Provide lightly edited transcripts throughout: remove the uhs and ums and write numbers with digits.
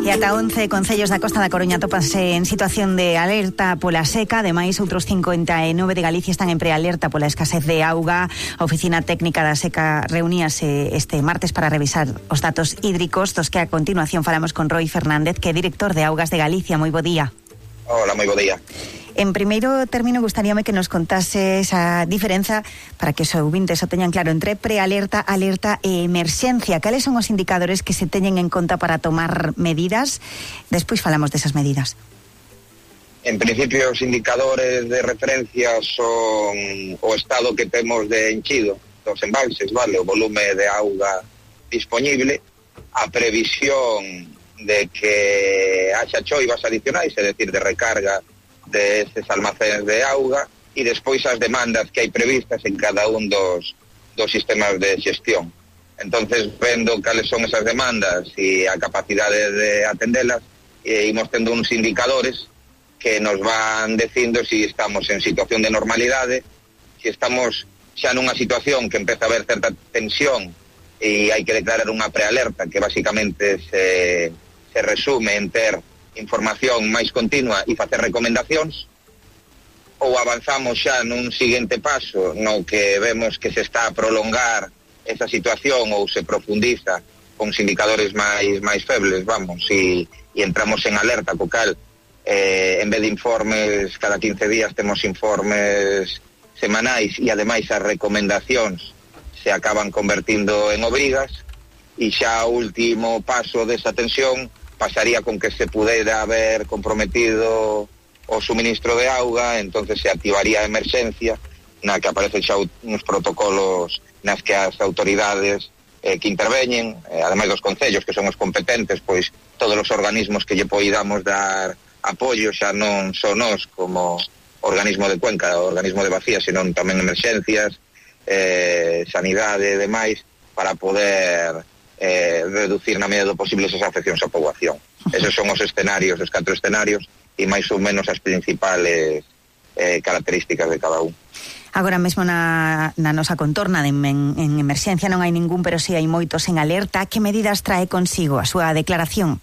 E ata 11 concellos da Costa da Coruña tópanse en situación de alerta pola seca. Ademais, outros 59 de Galicia están en prealerta pola escasez de auga. A Oficina Técnica da Seca reuníase este martes para revisar os datos hídricos, dos que a continuación falamos con Roi Fernández, que é director de Augas de Galicia. Moi bo día. Hola, moi bo día. En primeiro término, gustaríame que nos contase esa diferenza para que os ouvintes o teñan claro entre prealerta, alerta e emerxencia. Cales son os indicadores que se teñen en conta para tomar medidas? Despois falamos desas medidas. En principio, os indicadores de referencia son o estado que temos de enchido dos embalses, vale, o volume de auga disponible, a previsión de que haxa choivas adicionais, é dicir, de recarga de estes almacenes de auga, e despois as demandas que hai previstas en cada un dos sistemas de xestión. Entonces, vendo cales son esas demandas e a capacidade de atendelas, imos tendo uns indicadores que nos van dicindo se estamos en situación de normalidade, se estamos xa nunha situación que empeza a haber certa tensión e hai que declarar unha prealerta que basicamente se resume en ter información máis continua e facer recomendacións, ou avanzamos xa nun seguinte paso no que vemos que se está a prolongar esa situación ou se profundiza con indicadores máis febles, vamos, e entramos en alerta, co cal en vez de informes cada 15 días temos informes semanais e ademais as recomendacións se acaban convertindo en obrigas, e xa o último paso desa tensión pasaría con que se pudera haber comprometido o suministro de auga, entonces se activaría a emerxencia, na que aparecen xa uns protocolos nas que as autoridades que interveñen, ademais dos concellos que son os competentes, pois todos os organismos que lle poidamos dar apoio, xa non son nós como organismo de Cuenca, organismo de Bacía, senón tamén emerxencias, sanidade e demais, para poder reducir na medida do posible esas afeccións á poboación. Esos son os escenarios, os 4 escenarios, e máis ou menos as principales características de cada un. Agora mesmo na nosa contorna en emerxencia non hai ningún, pero si hai moitos en alerta. Que medidas trae consigo a súa declaración?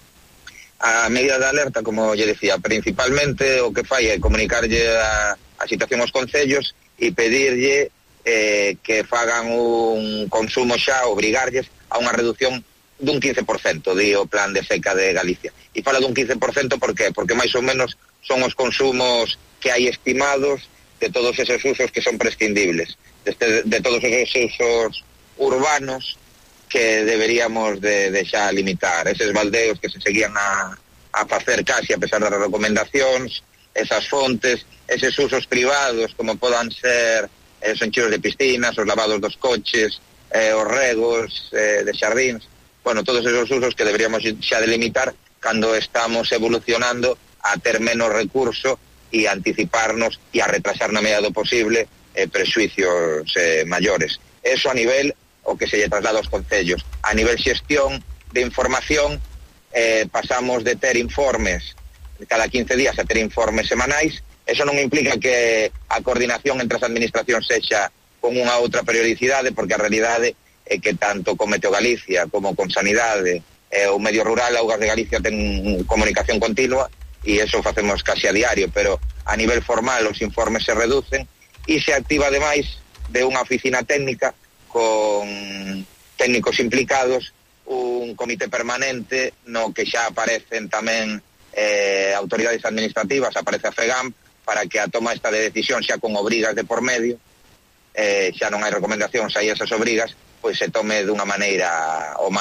A medida de alerta, como lle decía, principalmente o que fai é comunicarlle a situación aos concellos e pedirlle que fagan un consumo xa, obrigarlles a unha reducción dun 15%, di o plan de seca de Galicia. E fala dun 15%, por qué? Porque máis ou menos son os consumos que hai estimados de todos esos usos que son prescindibles, de todos esos usos urbanos que deberíamos de xa limitar. Eses baldeos que se seguían a facer casi a pesar das recomendacións, esas fontes, eses usos privados como podan ser os enchidos de piscinas, os lavados dos coches, os regos de xardíns, bueno, todos esos usos que deberíamos xa delimitar cando estamos evolucionando a ter menos recurso e anticiparnos e a retrasar na medida do posible prexuicios maiores. Eso a nivel o que se lle traslada aos concellos. A nivel xestión de información, pasamos de ter informes cada 15 días a ter informes semanais. Eso non implica que a coordinación entre as administracións sexa con unha outra periodicidade, porque a realidade é que tanto con Meteo Galicia como con Sanidade o Medio Rural, Augas de Galicia ten comunicación continua e eso facemos casi a diario, pero a nivel formal os informes se reducen e se activa ademais de unha oficina técnica con técnicos implicados un comité permanente no que xa aparecen tamén autoridades administrativas, aparece a FEGAM, para que a toma esta de decisión xa con obrigas de por medio, xa non hai recomendacións, hai esas obrigas, pois se tome dunha maneira o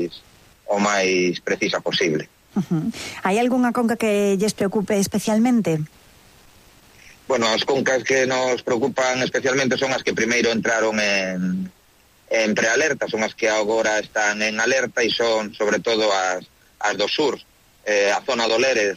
máis precisa posible. Hai algunha conca que lles preocupe especialmente? Bueno, as concas que nos preocupan especialmente son as que primeiro entraron en prealerta, son as que agora están en alerta e son sobre todo as do sur. A zona do Lérez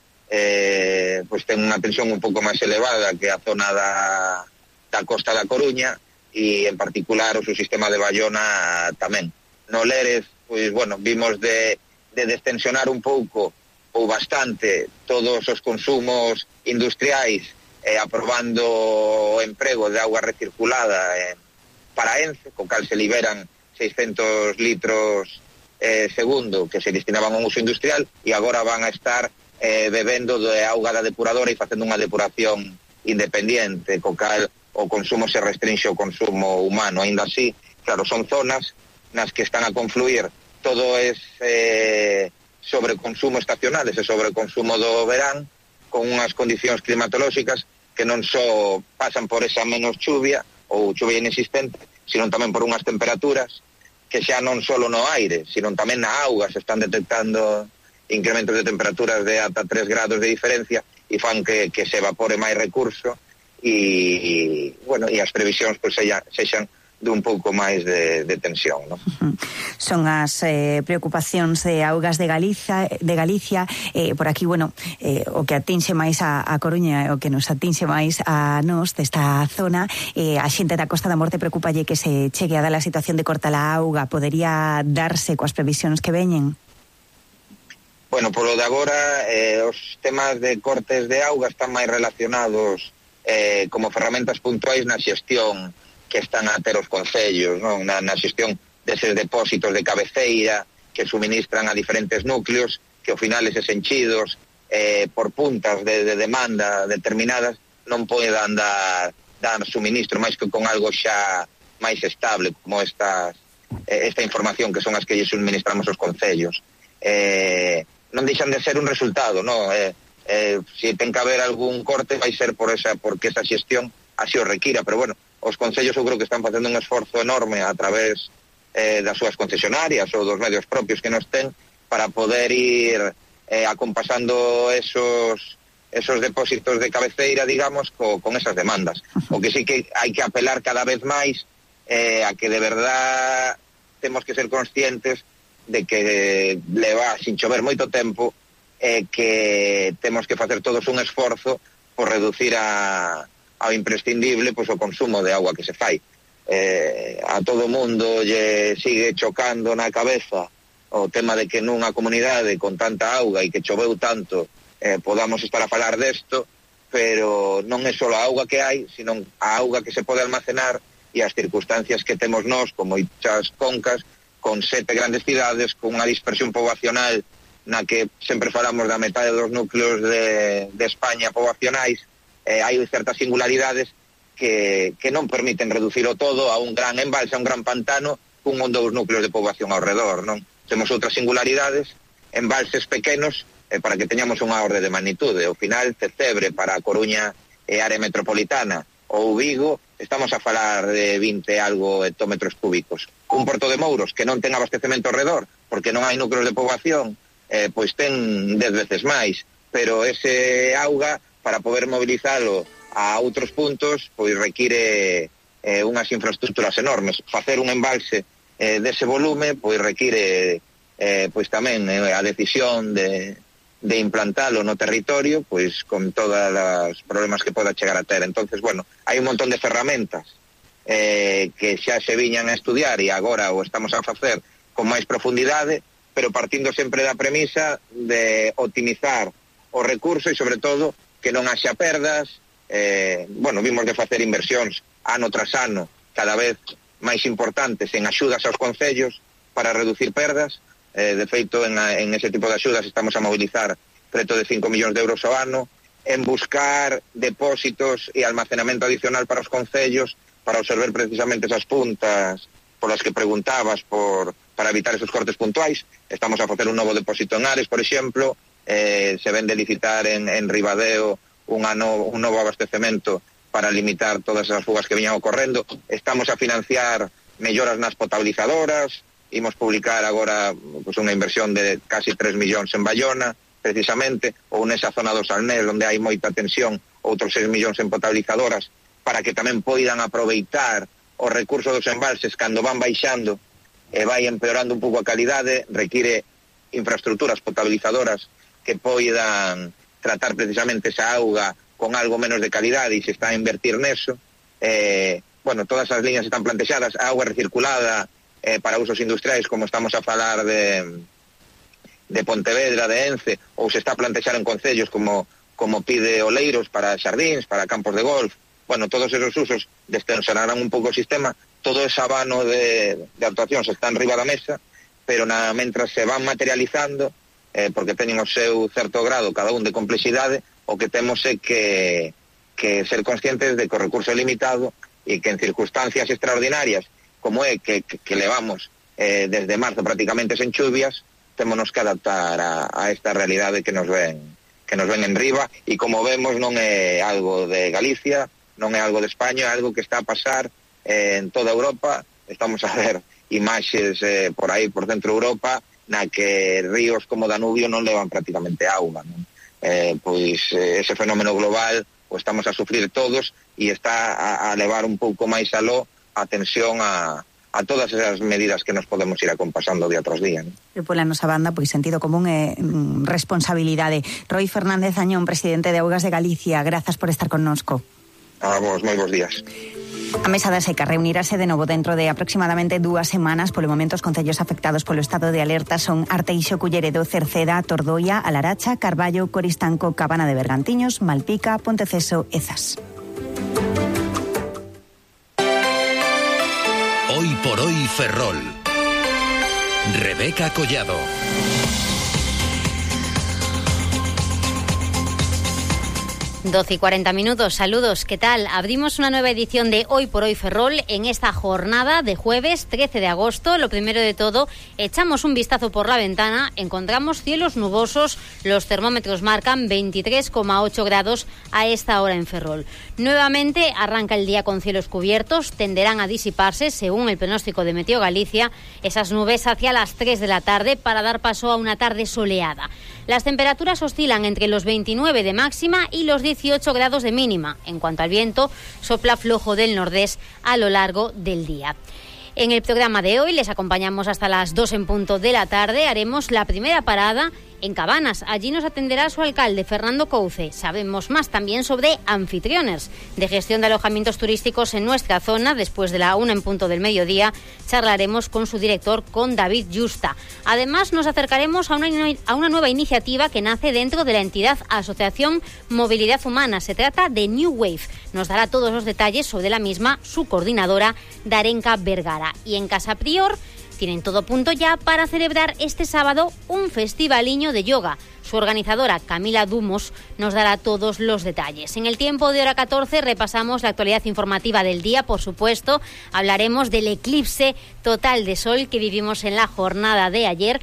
pois ten unha tensión un pouco máis elevada que a zona da Costa da Coruña e en particular o seu sistema de Bayona tamén. No Lérez, pois bueno, vimos de destensionar un pouco ou bastante todos os consumos industriais aprobando o emprego de auga recirculada para Ence, co cal se liberan 600 litros segundo, que se destinaban a un uso industrial, e agora van a estar bebendo de auga da depuradora e facendo unha depuración independiente, co cal o consumo se restringe ao consumo humano. Ainda así, claro, son zonas nas que están a confluir todo ese sobreconsumo estacional, ese sobreconsumo do verán, con unhas condicións climatolóxicas que non só pasan por esa menos chuvia ou chuvia inexistente, sino tamén por unhas temperaturas que xa non só no aire, sino tamén na auga se están detectando incrementos de temperaturas de ata 3 grados de diferencia e fan que se evapore máis recurso e as previsións pois sexan de un pouco máis de tensión, non? Son as preocupacións de Augas de Galicia, por aquí, o que atinxe máis a Coruña, o que nos atinxe máis a nós desta zona, a xente da Costa da Morte preocupalle que se chegue a dar a situación de corta a auga. Podería darse coas previsións que veñen? Bueno, polo de agora, os temas de cortes de auga están máis relacionados como ferramentas puntuais na xestión que están a ter os concellos, non? Na xestión deses depósitos de cabeceira que suministran a diferentes núcleos, que ao final eses enchidos por puntas de demanda determinadas non poden dar suministro máis que con algo xa máis estable, como esta información que son as que lle suministramos os concellos. Non deixan de ser un resultado, non? Se ten que haber algún corte vai ser porque esa xestión así o requira, pero os concellos eu creo que están facendo un esforzo enorme a través das súas concesionarias ou dos medios propios que nos ten para poder ir acompasando esos depósitos de cabeceira, digamos, con esas demandas. O que sí que hai que apelar cada vez máis a que de verdad temos que ser conscientes de que leva sin chover moito tempo que temos que facer todos un esforzo por reducir ao imprescindible pois o consumo de agua que se fai. A todo mundo lle sigue chocando na cabeza o tema de que nunha comunidade con tanta auga e que choveu tanto podamos estar a falar desto, pero non é só a auga que hai, sino a auga que se pode almacenar e as circunstancias que temos nós, con moitas concas, con 7 grandes cidades, con unha dispersión poboacional na que sempre falamos da metade dos núcleos de España poboacionais. Hai certas singularidades que non permiten reducir o todo a un gran embalse, a un gran pantano cun ou 2 núcleos de poboación ao redor, non? Temos outras singularidades, embalses pequenos, para que teñamos unha orde de magnitude. Ao final, Cebre para a Coruña e área metropolitana ou Vigo, estamos a falar de 20 algo hectómetros cúbicos. Un Porto de Mouros que non ten abastecemento ao redor, porque non hai núcleos de poboación, pois ten 10 veces máis, pero ese auga para poder movilizalo a outros puntos, pois require unhas infraestructuras enormes. Facer un embalse dese volume, pois require pois tamén a decisión de implantalo no territorio, pois con todos os problemas que poda chegar a ter. Entonces, hai un montón de ferramentas que xa se viñan a estudiar e agora o estamos a facer con máis profundidade, pero partindo sempre da premisa de optimizar o recurso e, sobre todo, que non haxa perdas. Vimos de facer inversións ano tras ano cada vez máis importantes en axudas aos concellos para reducir perdas. De feito, en ese tipo de axudas estamos a mobilizar preto de 5 millóns de euros ao ano en buscar depósitos e almacenamento adicional para os concellos para observar precisamente esas puntas polas que preguntabas para evitar esos cortes puntuais. Estamos a facer un novo depósito en Ares, por exemplo. Se ven de licitar en Ribadeo un novo abastecemento para limitar todas as fugas que viñan ocorrendo. Estamos a financiar melloras nas potabilizadoras. Imos publicar agora unha inversión de casi 3 millóns en Bayona, precisamente, ou nesa zona do Salnés, onde hai moita tensión, outros 6 millóns en potabilizadoras, para que tamén poidan aproveitar os recursos dos embalses cando van baixando e vai empeorando un pouco a calidade. Require infraestructuras potabilizadoras que poidan tratar precisamente esa auga con algo menos de calidade, e se está a invertir neso. Todas as liñas están plantexadas, a auga recirculada para usos industriais, como estamos a falar de Pontevedra, de Ence, ou se está a plantexar en concellos como pide Oleiros para xardíns, para campos de golf. Todos esos usos destensionarán un pouco o sistema. Todo ese abano de actuacións está en riba da mesa, pero mentras se van materializando, porque teñen o seu certo grado cada un de complexidade, o que temos é que ser conscientes de que o recurso é limitado e que en circunstancias extraordinarias, como é que levamos desde marzo prácticamente sen chuvias, témonos que adaptar a esta realidade que nos ven en riba, e como vemos non é algo de Galicia, non é algo de España, é algo que está a pasar en toda Europa. Estamos a ver imaxes por aí, por centro de Europa, na que ríos como Danubio non levan prácticamente auga, non? Pois ese fenómeno global o estamos a sufrir todos e está a levar un pouco máis aló a tensión a todas esas medidas que nos podemos ir acompasando día tras día, non? E pola nosa banda, pois sentido común e responsabilidade. Roy Fernández Añón, presidente de Augas de Galicia, grazas por estar connosco. A vos, moi bons días. A mesa da seca reunirase de novo dentro de aproximadamente 2 semanas. Polo momento, os concellos afectados polo estado de alerta son Arteixo, Culleredo, Cerceda, Tordoia, A Laracha, Carballo, Coristanco, Cabana de Bergantiños, Malpica, Ponteceso e Zas. Hoy por hoy Ferrol. Rebeca Collado. 12:40. Saludos, ¿qué tal? Abrimos una nueva edición de Hoy por Hoy Ferrol en esta jornada de jueves 13 de agosto. Lo primero de todo, echamos un vistazo por la ventana, encontramos cielos nubosos, los termómetros marcan 23,8 grados a esta hora en Ferrol. Nuevamente arranca el día con cielos cubiertos, tenderán a disiparse, según el pronóstico de Meteo Galicia, esas nubes hacia las 3 de la tarde para dar paso a una tarde soleada. Las temperaturas oscilan entre los 29 de máxima y los 18 grados de mínima. En cuanto al viento, sopla flojo del nordés a lo largo del día. En el programa de hoy les acompañamos hasta las 2 en punto de la tarde. Haremos la primera parada en Cabanas. Allí nos atenderá su alcalde, Fernando Couce. Sabemos más también sobre anfitriones de gestión de alojamientos turísticos en nuestra zona. Después de la 1 en punto del mediodía, charlaremos con su director, con David Justa. Además, nos acercaremos a una nueva iniciativa que nace dentro de la entidad Asociación Movilidad Humana. Se trata de New Wave. Nos dará todos los detalles sobre la misma su coordinadora, Darenka Vergara. Y en Casa Prior tienen todo punto ya para celebrar este sábado un festivaliño de yoga. Su organizadora, Camila Dumos, nos dará todos los detalles. En el tiempo de hora 14 repasamos la actualidad informativa del día. Por supuesto, hablaremos del eclipse total de sol que vivimos en la jornada de ayer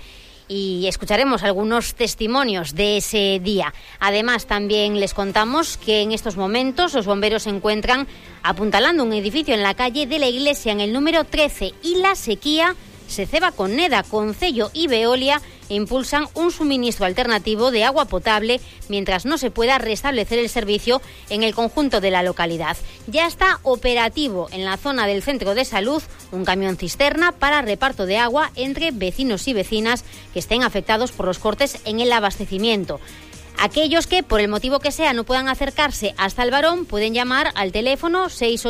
y escucharemos algunos testimonios de ese día. Además, también les contamos que en estos momentos los bomberos se encuentran apuntalando un edificio en la calle de la Iglesia, en el número 13, y la sequía se ceba con Neda, Concello y Veolia impulsan un suministro alternativo de agua potable mientras no se pueda restablecer el servicio en el conjunto de la localidad. Ya está operativo en la zona del centro de salud un camión cisterna para reparto de agua entre vecinos y vecinas que estén afectados por los cortes en el abastecimiento. Aquellos que, por el motivo que sea, no puedan acercarse hasta el Barón pueden llamar al teléfono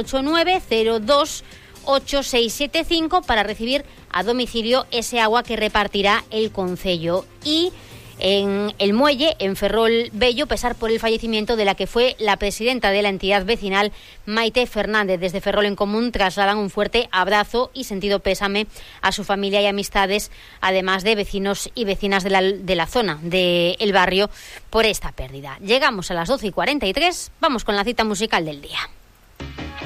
689-02-8675 para recibir a domicilio ese agua que repartirá el concello. Y en el Muelle, en Ferrol Bello, pesar por el fallecimiento de la que fue la presidenta de la entidad vecinal, Maite Fernández. Desde Ferrol en Común trasladan un fuerte abrazo y sentido pésame a su familia y amistades, además de vecinos y vecinas de la zona, del barrio, por esta pérdida. Llegamos a las 12:43, vamos con la cita musical del día.